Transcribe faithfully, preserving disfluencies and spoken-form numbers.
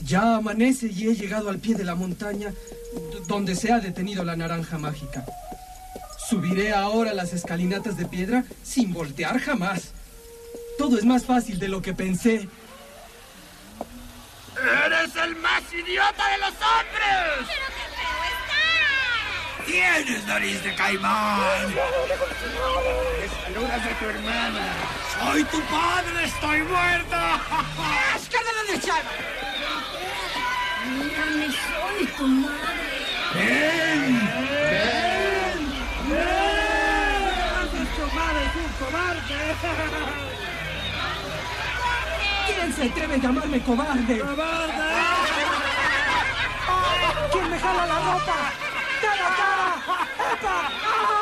Ya amanece y he llegado al pie de la montaña donde se ha detenido la naranja mágica. Subiré ahora las escalinatas de piedra sin voltear jamás. Todo es más fácil de lo que pensé. ¡Eres el más idiota de los hombres! ¡Pero qué feo está! ¡Tienes nariz de caimán! ¡Me saludas a tu hermana! ¡Soy tu padre! ¡Estoy muerta! ¡Escárdala de echar! Mírame, soy tu madre. ¡Ven! ¡Ven! ¡Ven! ¡Tu madre es un cobarde! ¿Quién se atreve a llamarme cobarde? ¡Cobarde! ¿Quién me jala la ropa? ¡Cara, cara! ¡Epa! ¡Ah!